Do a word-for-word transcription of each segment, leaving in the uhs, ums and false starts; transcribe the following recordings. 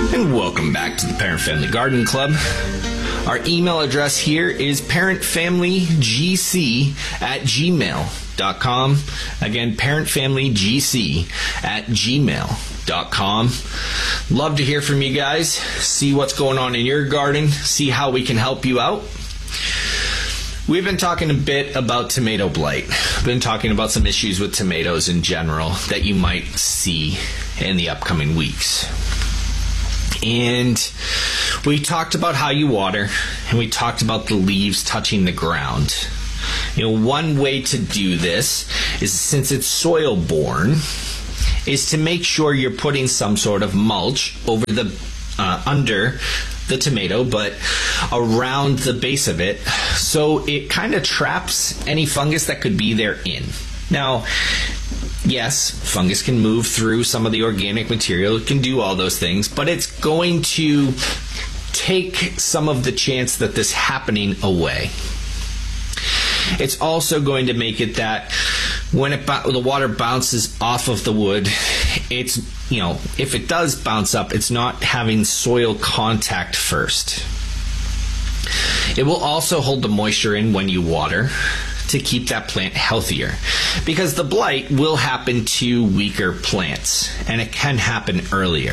And welcome back to the Parent Family Garden Club. Our email address here is parentfamilygc at gmail dot com. Again, parentfamilygc at gmail dot com. Love to hear from you guys. See what's going on in your garden. See how we can help you out. We've been talking a bit about tomato blight. We've been talking about some issues with tomatoes in general that you might see in the upcoming weeks. And we talked about how you water, and we talked about the leaves touching the ground. You know, one way to do this is, since it's soil borne, is to make sure you're putting some sort of mulch over the uh, under the tomato, but around the base of it, so it kind of traps any fungus that could be there in. Now, yes, fungus can move through some of the organic material. It can do all those things, but it's going to take some of the chance that this happening away. It's also going to make it that when it, the water bounces off of the wood, it's, you know, if it does bounce up, it's not having soil contact first. It will also hold the moisture in when you water to keep that plant healthier, because the blight will happen to weaker plants, and it can happen earlier.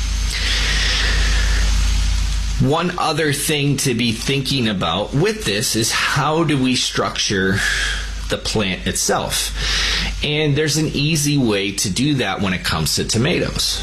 One other thing to be thinking about with this is, how do we structure the plant itself? And there's an easy way to do that when it comes to tomatoes.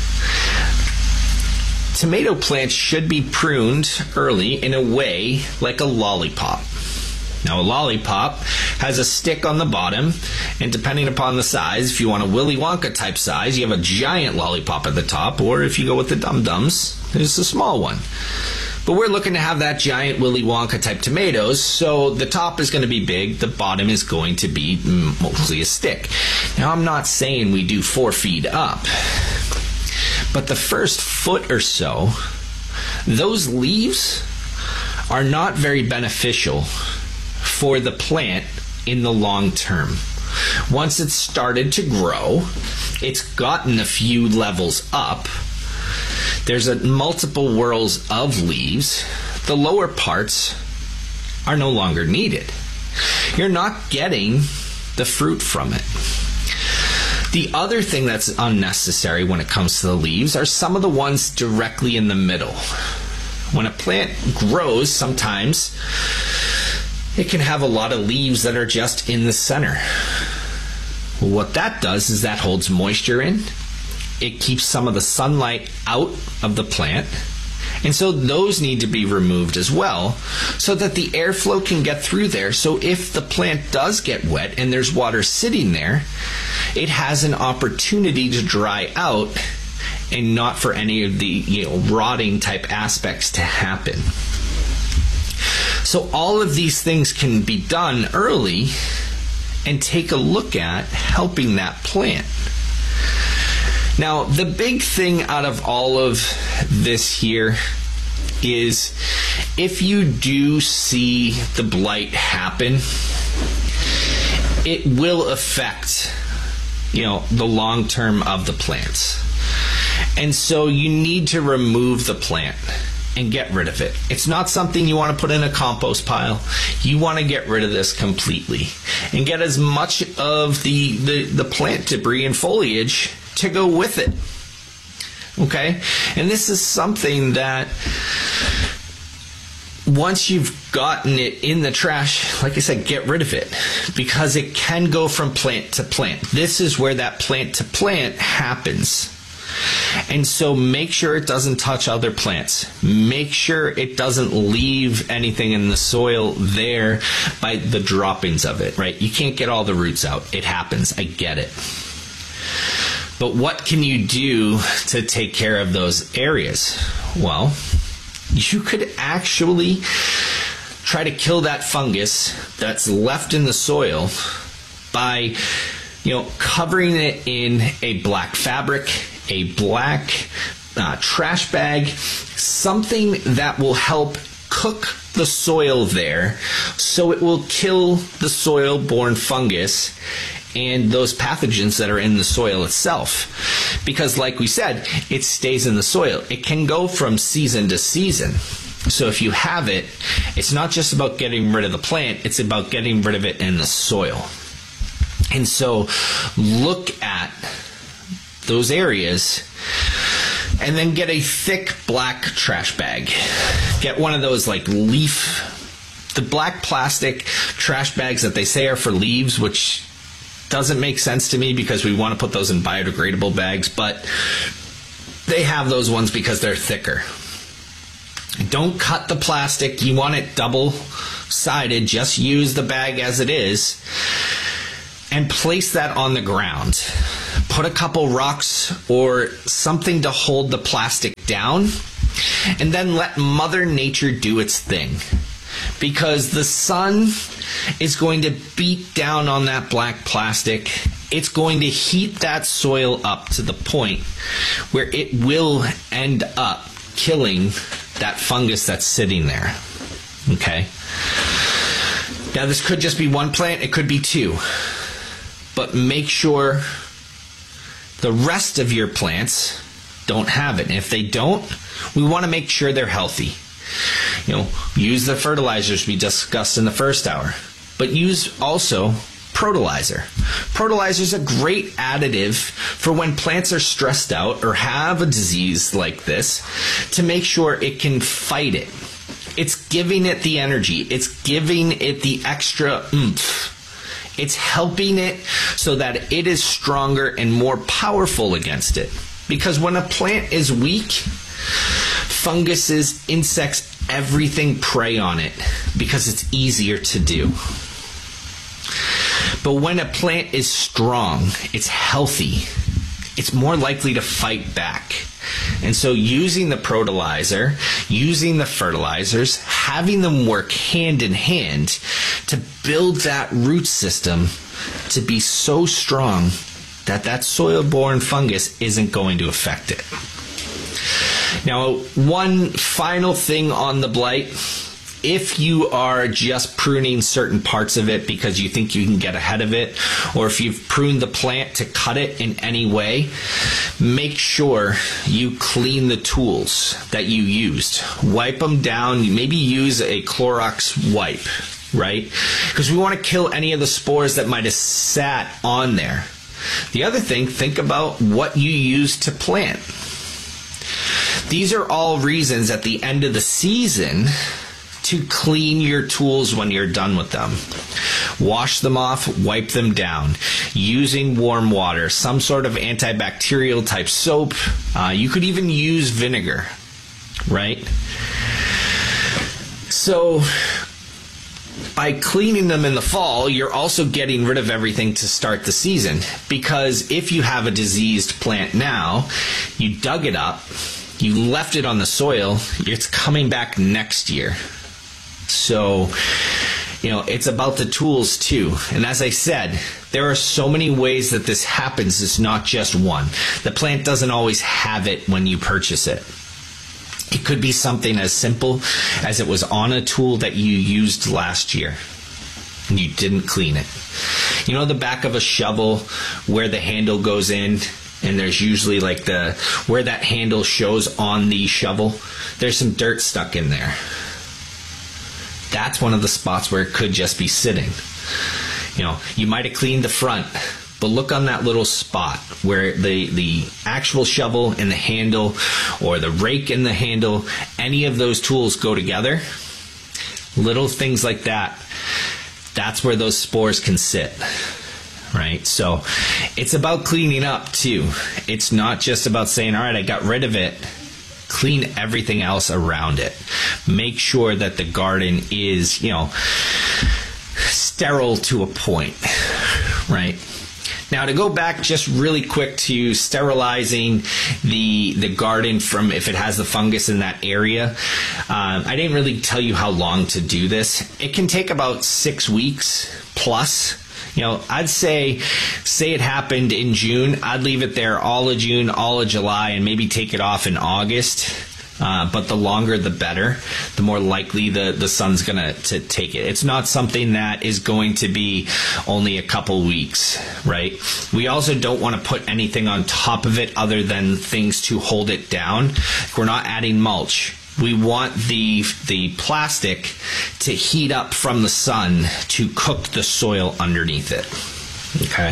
Tomato plants should be pruned early in a way like a lollipop. Now, a lollipop has a stick on the bottom, and depending upon the size, if you want a Willy Wonka type size, you have a giant lollipop at the top, or if you go with the Dum Dums, there's a small one. But we're looking to have that giant Willy Wonka type tomatoes, so the top is going to be big, the bottom is going to be mostly a stick. Now, I'm not saying we do four feet up, but the first foot or so, those leaves are not very beneficial for the plant in the long term. Once it's started to grow, it's gotten a few levels up, there's a multiple whorls of leaves, the lower parts are no longer needed. You're not getting the fruit from it. The other thing that's unnecessary when it comes to the leaves are some of the ones directly in the middle. When a plant grows, sometimes it can have a lot of leaves that are just in the center. Well, what that does is that holds moisture in. It keeps some of the sunlight out of the plant. And so those need to be removed as well, so that the airflow can get through there. So if the plant does get wet and there's water sitting there, it has an opportunity to dry out and not for any of the, you know, rotting type aspects to happen. So all of these things can be done early and take a look at helping that plant. Now, the big thing out of all of this here is, if you do see the blight happen, it will affect, you know, the long term of the plants. And so you need to remove the plant and get rid of it. It's not something you want to put in a compost pile. You want to get rid of this completely and get as much of the, the, the plant debris and foliage to go with it. Okay? And this is something that once you've gotten it in the trash, like I said, get rid of it, because it can go from plant to plant. This is where that plant to plant happens. And so make sure it doesn't touch other plants. Make sure it doesn't leave anything in the soil there by the droppings of it, right? You can't get all the roots out. It happens. I get it. But what can you do to take care of those areas? Well, you could actually try to kill that fungus that's left in the soil by, you know, covering it in a black fabric, a black uh, trash bag, something that will help cook the soil there, so it will kill the soil-borne fungus and those pathogens that are in the soil itself. Because like we said, it stays in the soil. It can go from season to season. So if you have it, it's not just about getting rid of the plant, it's about getting rid of it in the soil. And so look at those areas and then get a thick black trash bag. Get one of those like leaf, the black plastic trash bags that they say are for leaves, which doesn't make sense to me because we want to put those in biodegradable bags, but they have those ones because they're thicker. Don't cut the plastic. You want it double-sided. Just use the bag as it is and place that on the ground. Put a couple rocks or something to hold the plastic down, and then let Mother Nature do its thing. Because the sun is going to beat down on that black plastic. It's going to heat that soil up to the point where it will end up killing that fungus that's sitting there. Okay? Now, this could just be one plant. It could be two. But make sure the rest of your plants don't have it. And if they don't, we want to make sure they're healthy. You know, use the fertilizers we discussed in the first hour. But use also Protolizer. Protolizer is a great additive for when plants are stressed out or have a disease like this to make sure it can fight it. It's giving it the energy. It's giving it the extra oomph. It's helping it so that it is stronger and more powerful against it. Because when a plant is weak, funguses, insects, everything prey on it because it's easier to do. But when a plant is strong, it's healthy, it's more likely to fight back. And so using the Protolizer, using the fertilizers, having them work hand in hand to build that root system to be so strong that that soil-borne fungus isn't going to affect it. Now, one final thing on the blight. If you are just pruning certain parts of it because you think you can get ahead of it, or if you've pruned the plant to cut it in any way, make sure you clean the tools that you used. Wipe them down. Maybe use a Clorox wipe, right? Because we want to kill any of the spores that might have sat on there. The other thing, think about what you use to plant. These are all reasons at the end of the season to clean your tools when you're done with them. Wash them off, wipe them down, using warm water, some sort of antibacterial type soap. Uh, you could even use vinegar, right? So by cleaning them in the fall, you're also getting rid of everything to start the season. Because if you have a diseased plant now, you dug it up, you left it on the soil, it's coming back next year. So, you know, it's about the tools too. And as I said, there are so many ways that this happens. It's not just one. The plant doesn't always have it when you purchase it. It could be something as simple as it was on a tool that you used last year and you didn't clean it. You know the back of a shovel where the handle goes in, and there's usually like the, where that handle shows on the shovel, there's some dirt stuck in there. That's one of the spots where it could just be sitting. You know, you might have cleaned the front, but look on that little spot where the, the actual shovel and the handle, or the rake and the handle, any of those tools go together. Little things like that, that's where those spores can sit. Right? So it's about cleaning up too. It's not just about saying, all right, I got rid of it. Clean everything else around it. Make sure that the garden is, you know, sterile to a point, right? Now, to go back just really quick to sterilizing the the garden from if it has the fungus in that area, um, I didn't really tell you how long to do this. It can take about six weeks plus. You know, I'd say, say it happened in June, I'd leave it there all of June, all of July, and maybe take it off in August. Uh, but the longer the better, the more likely the, the sun's going to to take it. It's not something that is going to be only a couple weeks, right? We also don't want to put anything on top of it other than things to hold it down. We're not adding mulch. We want the the plastic to heat up from the sun to cook the soil underneath it. Okay.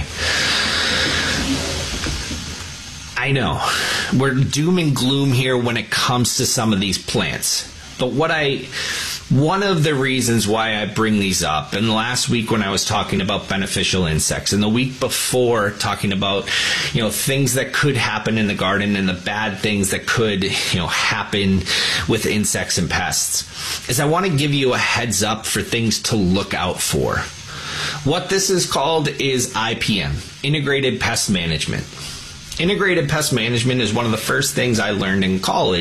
I know we're doom and gloom here when it comes to some of these plants, but what I one of the reasons why I bring these up, and last week when I was talking about beneficial insects, and the week before talking about, you know, things that could happen in the garden and the bad things that could, you know, happen with insects and pests, is I want to give you a heads up for things to look out for. What this is called is I P M, Integrated Pest Management. Integrated Pest Management is one of the first things I learned in college.